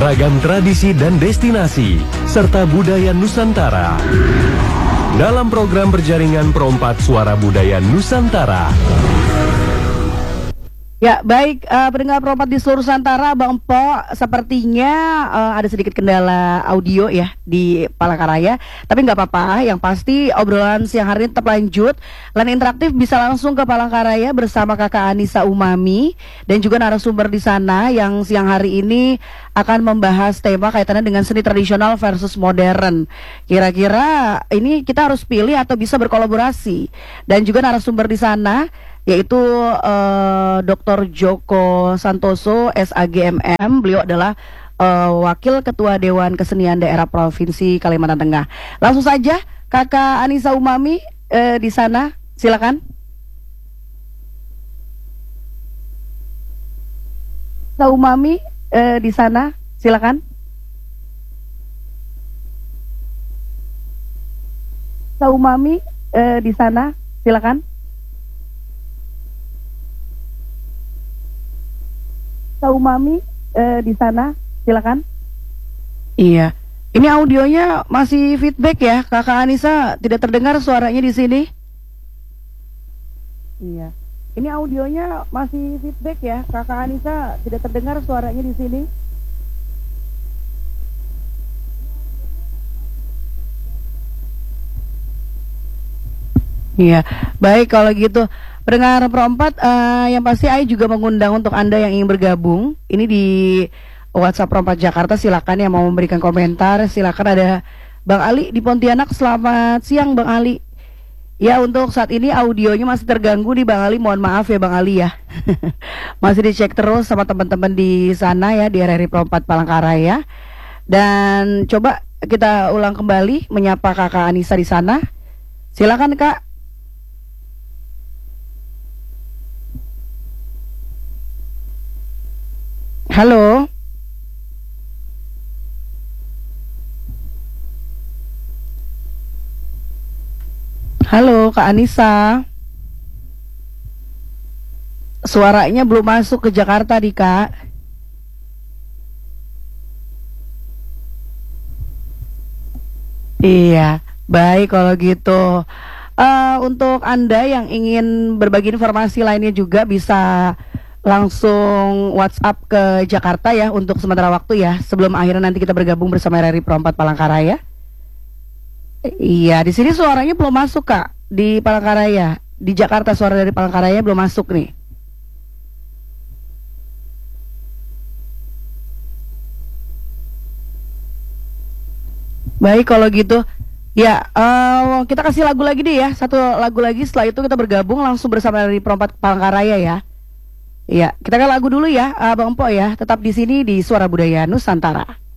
ragam tradisi dan destinasi, serta budaya Nusantara. Dalam program berjaringan Perompak Suara Budaya Nusantara. Ya, baik, pendengar Perompak di seluruh Nusantara, Bang Po, sepertinya ada sedikit kendala audio ya di Palangkaraya, tapi nggak apa-apa. Yang pasti obrolan siang hari ini tetap lanjut. Line interaktif bisa langsung ke Palangkaraya bersama Kakak Anissa Umami dan juga narasumber di sana yang siang hari ini akan membahas tema kaitannya dengan seni tradisional versus modern. Kira-kira ini kita harus pilih atau bisa berkolaborasi. Dan juga narasumber di sana yaitu Dr. Joko Santoso, SAGMM. Beliau adalah Wakil Ketua Dewan Kesenian Daerah Provinsi Kalimantan Tengah. Langsung saja Kakak Anissa Umami di sana, silakan. Umami di sana, silakan. Umami di sana, silakan. Umami di sana, silakan. Iya, ini audionya masih feedback ya, Kakak Anissa, tidak terdengar suaranya di sini. Iya, ini audionya masih feedback ya, Kakak Anissa, tidak terdengar suaranya di sini. Iya, baik kalau gitu. Pendengar Perompak, yang pasti Ai juga mengundang untuk Anda yang ingin bergabung. Ini di WhatsApp Perompak Jakarta, silakan yang mau memberikan komentar. Silakan, ada Bang Ali di Pontianak. Selamat siang Bang Ali. Ya, untuk saat ini audionya masih terganggu di Bang Ali. Mohon maaf ya Bang Ali ya. Masih dicek terus sama teman-teman di sana ya, di RRI Perompak Palangkaraya. Dan coba kita ulang kembali menyapa Kakak Anissa di sana. Silakan Kak. Halo. Halo Kak Anissa. Suaranya belum masuk ke Jakarta nih Kak. Iya, baik kalau gitu. Untuk Anda yang ingin berbagi informasi lainnya juga bisa langsung WhatsApp ke Jakarta ya untuk sementara waktu ya, sebelum akhirnya nanti kita bergabung bersama RRI Perompak Palangkaraya. Iya, di sini suaranya belum masuk Kak, di Palangkaraya. Di Jakarta suara dari Palangkaraya belum masuk nih. Baik kalau gitu. Ya, kita kasih lagu lagi deh ya, satu lagu lagi, setelah itu kita bergabung langsung bersama RRI Perompak Palangkaraya ya. Iya, kita kan lagu dulu ya, Bang Po ya. Tetap di sini di Suara Budaya Nusantara.